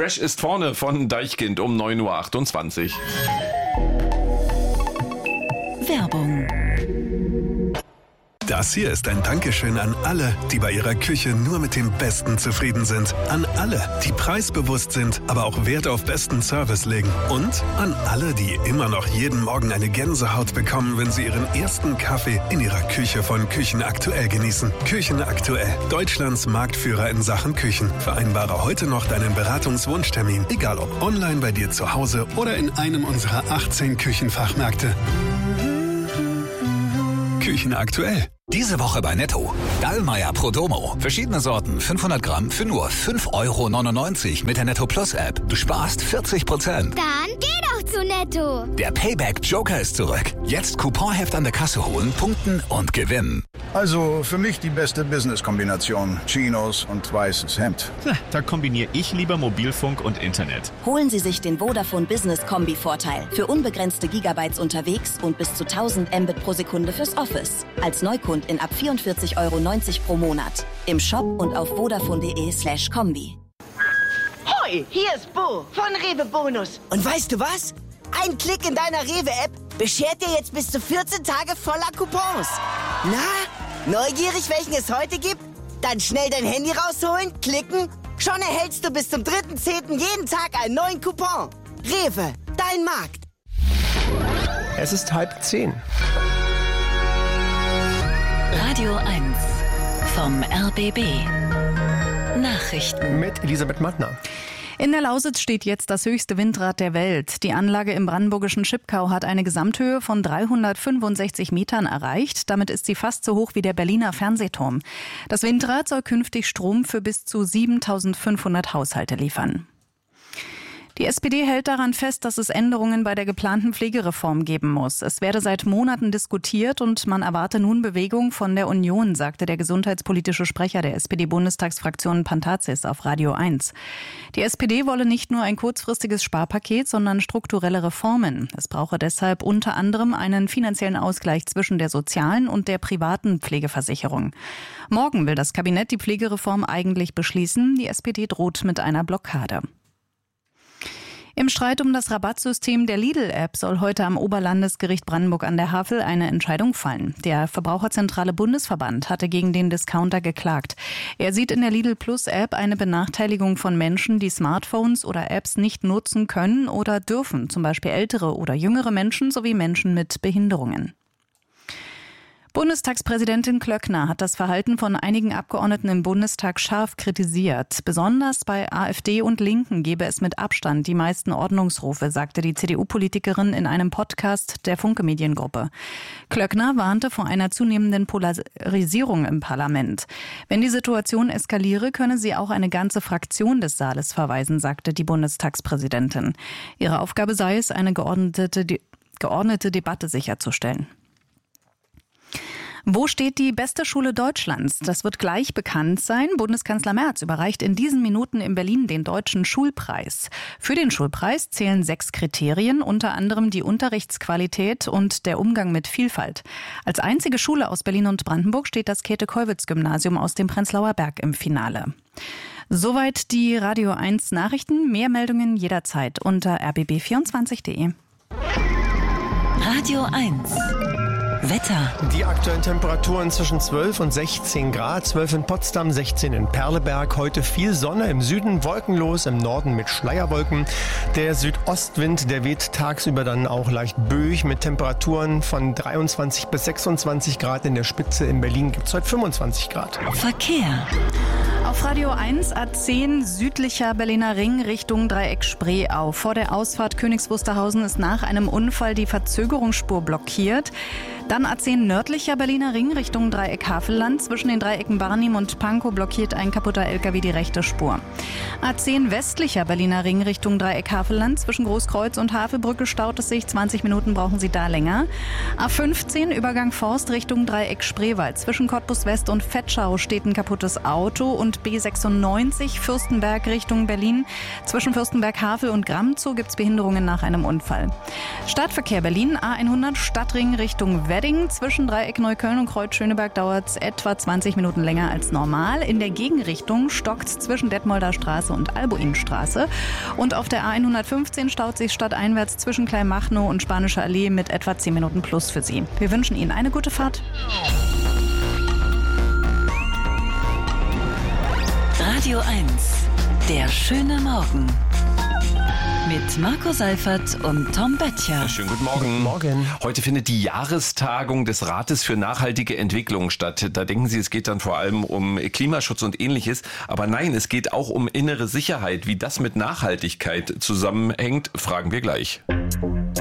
Crash ist vorne von Deichkind um 9.28 Uhr. Werbung. Das hier ist ein Dankeschön an alle, die bei ihrer Küche nur mit dem Besten zufrieden sind. An alle, die preisbewusst sind, aber auch Wert auf besten Service legen. Und an alle, die immer noch jeden Morgen eine Gänsehaut bekommen, wenn sie ihren ersten Kaffee in ihrer Küche von Küchen Aktuell genießen. Küchen Aktuell, Deutschlands Marktführer in Sachen Küchen. Vereinbare heute noch deinen Beratungswunschtermin, egal ob online bei dir zu Hause oder in einem unserer 18 Küchenfachmärkte. Küchen Aktuell. Diese Woche bei Netto. Dallmayr Pro Domo. Verschiedene Sorten, 500 Gramm für nur 5,99 € mit der Netto Plus App. Du sparst 40%. Dann geh doch zu Netto. Der Payback Joker ist zurück. Jetzt Couponheft an der Kasse holen, punkten und gewinnen. Also für mich die beste Business-Kombination. Chinos und weißes Hemd. Da kombiniere ich lieber Mobilfunk und Internet. Holen Sie sich den Vodafone Business Kombi-Vorteil. Für unbegrenzte Gigabytes unterwegs und bis zu 1000 Mbit pro Sekunde fürs Office. Als Neukund in ab 44,90 € pro Monat. Im Shop und auf vodafone.de/kombi. Hoi, hier ist Bo von Rewe Bonus. Und weißt du was? Ein Klick in deiner Rewe-App beschert dir jetzt bis zu 14 Tage voller Coupons. Na, neugierig, welchen es heute gibt? Dann schnell dein Handy rausholen, klicken. Schon erhältst du bis zum 3.10. jeden Tag einen neuen Coupon. Rewe, dein Markt. Es ist 9:30. Radio 1 vom RBB. Nachrichten Mit Elisabeth Mattner. In der Lausitz steht jetzt das höchste Windrad der Welt. Die Anlage im brandenburgischen Schipkau hat eine Gesamthöhe von 365 Metern erreicht. Damit ist sie fast so hoch wie der Berliner Fernsehturm. Das Windrad soll künftig Strom für bis zu 7.500 Haushalte liefern. Die SPD hält daran fest, dass es Änderungen bei der geplanten Pflegereform geben muss. Es werde seit Monaten diskutiert und man erwarte nun Bewegung von der Union, sagte der gesundheitspolitische Sprecher der SPD-Bundestagsfraktion Pantazis auf Radio 1. Die SPD wolle nicht nur ein kurzfristiges Sparpaket, sondern strukturelle Reformen. Es brauche deshalb unter anderem einen finanziellen Ausgleich zwischen der sozialen und der privaten Pflegeversicherung. Morgen will das Kabinett die Pflegereform eigentlich beschließen. Die SPD droht mit einer Blockade. Im Streit um das Rabattsystem der Lidl-App soll heute am Oberlandesgericht Brandenburg an der Havel eine Entscheidung fallen. Der Verbraucherzentrale Bundesverband hatte gegen den Discounter geklagt. Er sieht in der Lidl-Plus-App eine Benachteiligung von Menschen, die Smartphones oder Apps nicht nutzen können oder dürfen, zum Beispiel ältere oder jüngere Menschen sowie Menschen mit Behinderungen. Bundestagspräsidentin Klöckner hat das Verhalten von einigen Abgeordneten im Bundestag scharf kritisiert. Besonders bei AfD und Linken gebe es mit Abstand die meisten Ordnungsrufe, sagte die CDU-Politikerin in einem Podcast der Funke Mediengruppe. Klöckner warnte vor einer zunehmenden Polarisierung im Parlament. Wenn die Situation eskaliere, könne sie auch eine ganze Fraktion des Saales verweisen, sagte die Bundestagspräsidentin. Ihre Aufgabe sei es, eine geordnete Debatte sicherzustellen. Wo steht die beste Schule Deutschlands? Das wird gleich bekannt sein. Bundeskanzler Merz überreicht in diesen Minuten in Berlin den Deutschen Schulpreis. Für den Schulpreis zählen 6 Kriterien, unter anderem die Unterrichtsqualität und der Umgang mit Vielfalt. Als einzige Schule aus Berlin und Brandenburg steht das Käthe-Kollwitz-Gymnasium aus dem Prenzlauer Berg im Finale. Soweit die Radio 1 Nachrichten. Mehr Meldungen jederzeit unter rbb24.de. Radio 1 Wetter. Die aktuellen Temperaturen zwischen 12 und 16 Grad. 12 in Potsdam, 16 in Perleberg. Heute viel Sonne, im Süden wolkenlos, im Norden mit Schleierwolken. Der Südostwind, der weht tagsüber dann auch leicht böig mit Temperaturen von 23 bis 26 Grad. In der Spitze in Berlin gibt es heute 25 Grad. Verkehr. Auf Radio 1 A10 südlicher Berliner Ring Richtung Dreieck Spreeau. Vor der Ausfahrt Königs Wusterhausen ist nach einem Unfall die Verzögerungsspur blockiert. Dann A10 nördlicher Berliner Ring Richtung Dreieck Havelland. Zwischen den Dreiecken Barnim und Pankow blockiert ein kaputter LKW die rechte Spur. A10 westlicher Berliner Ring Richtung Dreieck Havelland. Zwischen Großkreuz und Havelbrücke staut es sich. 20 Minuten brauchen Sie da länger. A15 Übergang Forst Richtung Dreieck Spreewald. Zwischen Cottbus West und Vetschau steht ein kaputtes Auto. Und B96 Fürstenberg Richtung Berlin. Zwischen Fürstenberg-Havel und Gramzow gibt es Behinderungen nach einem Unfall. Stadtverkehr Berlin A100 Stadtring Richtung Welle. Wedding zwischen Dreieck Neukölln und Kreuz Schöneberg dauert es etwa 20 Minuten länger als normal. In der Gegenrichtung stockt es zwischen Detmolder Straße und Albuinstraße. Und auf der A115 staut sich stadteinwärts zwischen Kleinmachnow und Spanische Allee mit etwa 10 Minuten plus für Sie. Wir wünschen Ihnen eine gute Fahrt. Radio 1, der schöne Morgen. Mit Marco Seifert und Tom Böttcher. Schönen guten Morgen. Morgen. Heute findet die Jahrestagung des Rates für nachhaltige Entwicklung statt. Da denken Sie, es geht dann vor allem um Klimaschutz und Ähnliches. Aber nein, es geht auch um innere Sicherheit. Wie das mit Nachhaltigkeit zusammenhängt, fragen wir gleich.